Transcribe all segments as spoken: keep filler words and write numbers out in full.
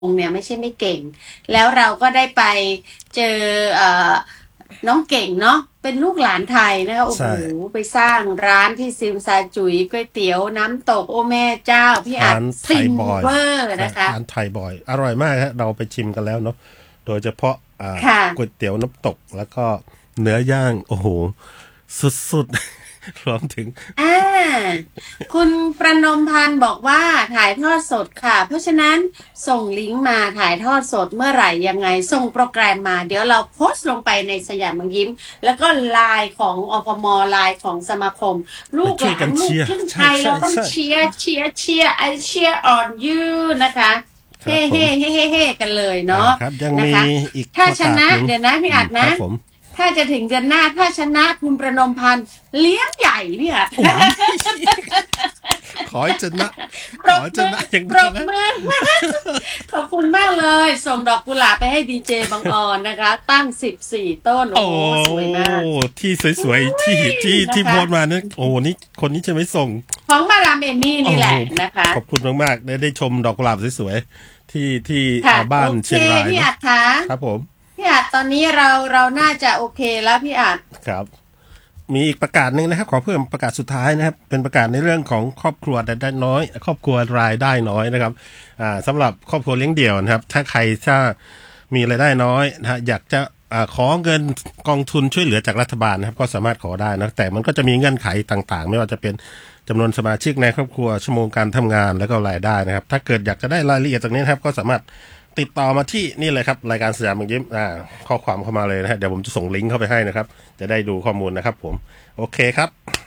เนี่ยไม่ใช่ไม่เก่งแล้วเราก็ได้ไปเจอเอ่อน้องเก่งเนาะเป็นลูกหลานไทยนะคะโอ้โหใช่ไปสร้างร้านที่ซิมซาจุยก๋วยเตี๋ยวน้ำตกโอ้แม่เจ้าพี่อัดร้านไทฟินยบอยเวอร์ใช่นะคะร้านไทยบอยอร่อยมากฮะเราไปชิมกันแล้วเนาะโดยเฉพาะอ่าค่ะก๋วยเตี๋ยวน้ำตกแล้วก็เนื้อย่างโอ้โหสุดๆรวมถึงอ่าคุณประนมพันธ์บอกว่าถ่ายทอดสดค่ะเพราะฉะนั้นส่งลิงก์มาถ่ายทอดสดเมื่อไหร่ยังไงส่งโปรแกรมมาเดี๋ยวเราโพสต์ลงไปในสยามเมืองยิ้มแล้วก็ไลน์ของอพมไลน์ของสมาคมลูกไปช่วยหลานลูกกันเชียร์ครึ่งไทใช่ใช่ยเราต้องใช่เชียร์เชียร์เชียร์ไอเชียร์ออนยูนะคะครับผมเฮ่เฮ่เฮ่เฮ่เฮ่กันเลยอ่าเนาะครับยังมีนะคะอีกถ้าประชนะกาศหนึ่งเดี๋ยวนะพี่อืมอัดนะครับผมถ้าจะถึงเดือนหน้าถ้าชนะคุณประนมพันธ์เลี้ยงใหญ่พี่อัดโอ้ยขอให้ชนะปรบขอให้ชมือนะอย่างปรเดียวนะบมือขอบคุณมากเลยส่งดอกกุหลาบไปให้ดีเจบางออนนะคะตั้งสิบสี่ต้นโอ้โอ้โหสวยมากที่สวยๆที่อุ้ยที่ที่นะคะโพสต์มาเนี่ยโอ้นี่คนนี้จะไม่ส่งของมาดามเอมี่โอ้นี่แหละนะคะขอบคุณมากๆได้ได้ชมดอกกุหลาบสวยๆที่ที่ค่ะอ่าบ้านโอเคเชียงรายพี่เนาะอัดคะครับผมพี่อัดตอนนี้เราเราน่าจะโอเคแล้วพี่อัดครับ มีอีกประกาศหนึ่งนะครับขอเพิ่มประกาศสุดท้ายนะครับเป็นประกาศในเรื่องของครอบครัวรายได้น้อยครอบครัวรายได้น้อยนะครับอ่าสำหรับครอบครัวเลี้ยงเดี่ยวนะครับถ้าใครถ้ามีรายได้น้อยนะฮะอยากจะอ่าขอเงินกองทุนช่วยเหลือจากรัฐบาลนะครับก็สามารถขอได้นะแต่มันก็จะมีเงื่อนไขต่างๆไม่ว่าจะเป็นจำนวนสมาชิกในครอบครัวชั่วโมงการทำงานแล้วก็รายได้นะครับถ้าเกิดอยากจะได้รายละเอียดตรงนี้นะครับก็สามารถติดต่อมาที่นี่เลยครับรายการสยามเมืองยิ้มอ่าข้อความเข้ามาเลยนะฮะเดี๋ยวผมจะส่งลิงก์เข้าไปให้นะครับจะได้ดูข้อมูลนะครับผมโอเคครับ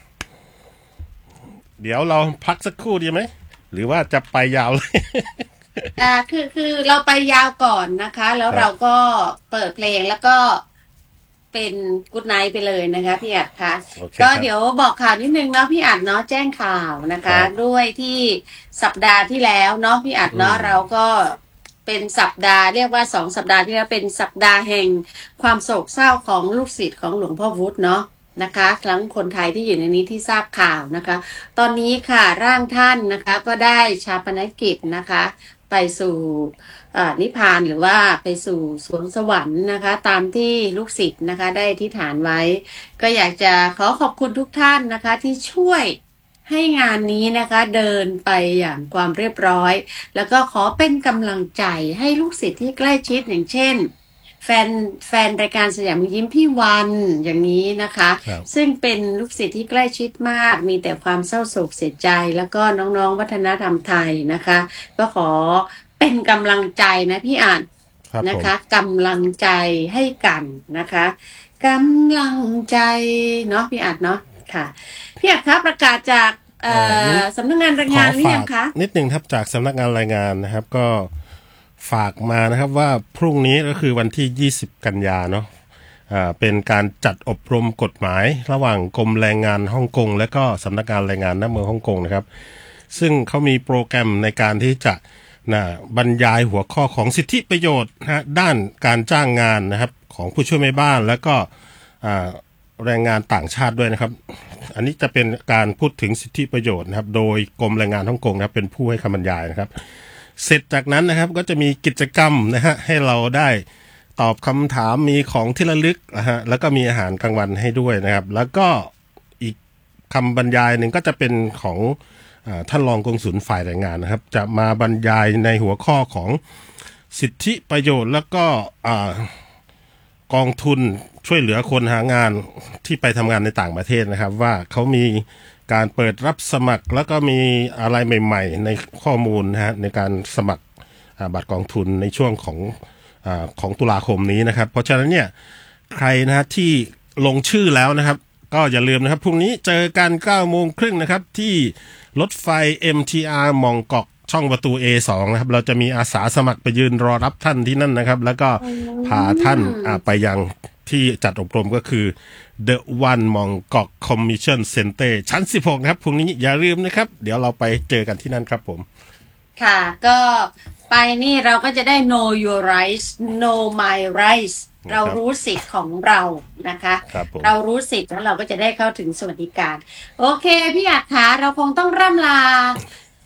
เดี๋ยวเราพักสักครู่ดีไหมหรือว่าจะไปยาวเลยอ่าคือคือเราไปยาวก่อนนะคะแล้วครับเราก็เปิดเพลงแล้วก็เป็นกู๊ดไนท์ไปเลยนะคะพี่อัดคะโอเคก็ครับเดี๋ยวบอกข่าวนิดนึงเนาะพี่อัดเนาะแจ้งข่าวนะคะครับด้วยที่สัปดาห์ที่แล้วเนาะพี่อัดอืมเนาะเราก็เป็นสัปดาห์เรียกว่าสองสัปดาห์ที่แล้วเป็นสัปดาห์แห่งความโศกเศร้าของลูกศิษย์ของหลวงพ่อวุฒิเนาะนะคะทั้งคนไทยที่อยู่ในนี้ที่ทราบข่าวนะคะตอนนี้ค่ะร่างท่านนะคะก็ได้ชาปนกิจนะคะไปสู่ อ่านิพพานหรือว่าไปสู่สวงสวรรค์นะคะตามที่ลูกศิษย์นะคะได้อธิษฐานไว้ก็อยากจะขอขอบคุณทุกท่านนะคะที่ช่วยให้งานนี้นะคะเดินไปอย่างความเรียบร้อยแล้วก็ขอเป็นกำลังใจให้ลูกศิษย์ที่ใกล้ชิดอย่างเช่นแฟนแฟนรายการสยามยิ้มพี่วันอย่างนี้นะคะครับซึ่งเป็นลูกศิษย์ที่ใกล้ชิดมากมีแต่ความเศร้าโศกเสียใจแล้วก็น้องๆวัฒนธรรมไทยนะคะก็ขอ เป็นกำลังใจนะพี่อ่านครับผมนะคะกำลังใจให้กันนะคะกำลังใจเนาะพี่อ่านเนาะค่ะพี่อ่านคะประกาศจากเอ่เอ่อนี้อสำนักงานแรงของานหรือฝากยังคะนิดหนึ่งครับจากสำนักงานรายงานนะครับก็ฝากมานะครับว่าพรุ่งนี้ก็คือวันที่ยี่สิบกันยาเนาะอ่าเป็นการจัดอบรมกฎหมายระหว่างกรมแรงงานฮ่องกงและก็สำนักงานแรงงานณเมืองฮ่องกงนะครับซึ่งเขามีโปรแกรมในการที่จะนะบรรยายหัวข้อของสิทธิประโยชน์นะฮะด้านการจ้างงานนะครับของผู้ช่วยแม่บ้านแล้วก็อ่าแรงงานต่างชาติด้วยนะครับอันนี้จะเป็นการพูดถึงสิทธิประโยชน์นะครับโดยกรมแรงงานฮ่องกงนะครับเป็นผู้ให้คำบรรยายนะครับเสร็จจากนั้นนะครับก็จะมีกิจกรรมนะฮะให้เราได้ตอบคำถามมีของที่ระลึกนะฮะแล้วก็มีอาหารกลางวันให้ด้วยนะครับแล้วก็อีกคำบรรยายหนึ่งก็จะเป็นของท่านรองกงสุลฝ่ายแรงงานนะครับจะมาบรรยายในหัวข้อของสิทธิประโยชน์แล้วก็กองทุนช่วยเหลือคนหางานที่ไปทำงานในต่างประเทศนะครับว่าเขามีการเปิดรับสมัครแล้วก็มีอะไรใหม่ๆในข้อมูลนะฮะในการสมัครบัตรกองทุนในช่วงของอของตุลาคมนี้นะครับเพราะฉะนั้นเนี่ยใครนะฮะที่ลงชื่อแล้วนะครับก็อย่าลืมนะครับพรุ่งนี้เจอกันเก้าโมงครึ่งนะครับที่รถไฟ เอ็ม ที อาร์ มองกอกช่องประตู เอ สอง นะครับเราจะมีอาสาสมัครไปยืนรอรับท่านที่นั่นนะครับแล้วก็พาท่านไปยังที่จัดอบรมก็คือ The One มองกอก Commission Center ชั้นสิบหกนะครับพรุ่งนี้อย่าลืมนะครับเดี๋ยวเราไปเจอกันที่นั่นครับผมค่ะก็ไปนี่เราก็จะได้ know your rights know my rights เรารู้สิทธิ์ของเรานะคะเรารู้สิทธิ์แล้วเราก็จะได้เข้าถึงสวัสดิการโอเคพี่อัดคะเราคงต้องร่ำลา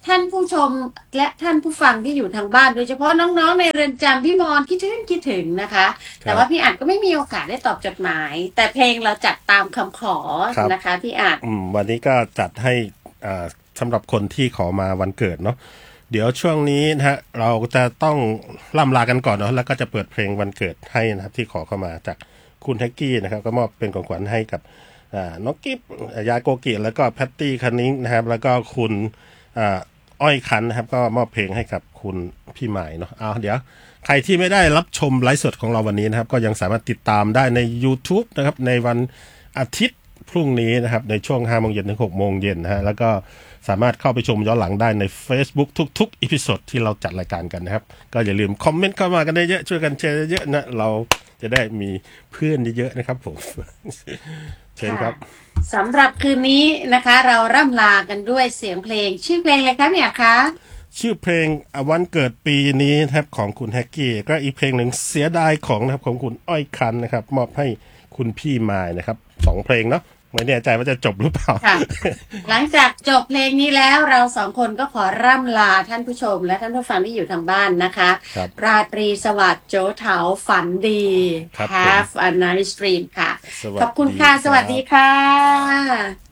ท่านผู้ชมและท่านผู้ฟังที่อยู่ทางบ้านโดยเฉพาะน้องๆในเรือนจำพี่มอนคิดถึงคิดถึงนะคะ แต่ว่าพี่อัดก็ไม่มีโอกาสได้ตอบจดหมาย แต่เพลงเราจัดตามคำขอนะคะพี่อัดอืมวันนี้ก็จัดให้อ่าสำหรับคนที่ขอมาวันเกิดเนาะเดี๋ยวช่วงนี้นะฮะเราจะต้องล่ำลากันก่อนเนาะแล้วก็จะเปิดเพลงวันเกิดให้นะครับที่ขอเข้ามาจากคุณแท็กกี้นะครับก็มอบเป็นของขวัญให้กับอ่าน้องกิ๊บยาโกกิแล้วก็แพตตี้คันนิ้งนะครับแล้วก็คุณอ่าอ้อยคันนะครับก็มอบเพลงให้กับคุณพี่หมายเนาะเอาเดี๋ยวใครที่ไม่ได้รับชมไลฟ์สดของเราวันนี้นะครับก็ยังสามารถติดตามได้ใน YouTube นะครับในวันอาทิตย์พรุ่งนี้นะครับในช่วงห้าโมงเย็นถึงหกโมงเย็นนะฮะแล้วก็สามารถเข้าไปชมย้อนหลังได้ใน Facebook ทุกๆอีพิโซดที่เราจัดรายการกันนะครับก็อย่าลืมคอมเมนต์เข้ามากันได้เยอะช่วยกันแชร์เยอะๆนะเราจะได้มีเพื่อนเยอะๆนะครับผม เชิญครับสำหรับคืนนี้นะคะเราร่ำลากันด้วยเสียงเพลงชื่อเพลงอะไรคะเนี่ยคะชื่อเพลงวันเกิดปีนี้นะครับของคุณแฮกกี้ก็อีกเพลงหนึ่งเสียดายของนะครับของคุณอ้อยคันนะครับมอบให้คุณพี่มายนะครับสองเพลงเนาะไม่แน่ใจว่าจะจบหรือเปล่าค่ะ หลังจากจบเพลงนี้แล้วเราสองคนก็ขอร่ำลาท่านผู้ชมและท่านผู้ฟังที่อยู่ทางบ้านนะคะราตรีสวัสดิ์โจเถาฝันดี Have a nice dream ค่ะขอบคุณค่ะสวัสดีค่ะ